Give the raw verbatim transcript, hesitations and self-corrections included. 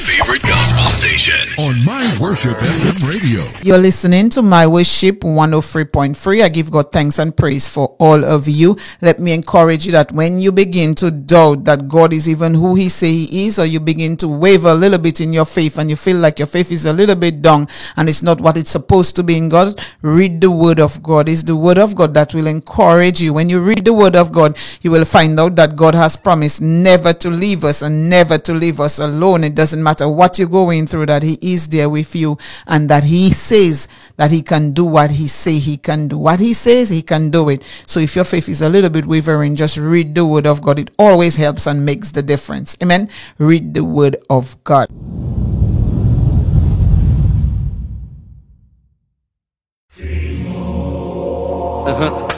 favorite gospel station on My Worship F M Radio. You're listening to My Worship one oh three point three. I give God thanks and praise for all of you. Let me encourage you that when you begin to doubt that God is even who He say He is, or you begin to waver a little bit in your faith and you feel like your faith is a little bit down and it's not what it's supposed to be in God, read the Word of God. It's the Word of God that will encourage you. When you read the Word of God, you will find out that God has promised never to leave us and never to leave us alone. It doesn't matter what you're going through, that He is there with you, and that He says that He can do what He say He can do. What He says, He can do it. So if your faith is a little bit wavering, just read the Word of God. It always helps and makes the difference. Amen. Read the Word of God. Uh-huh.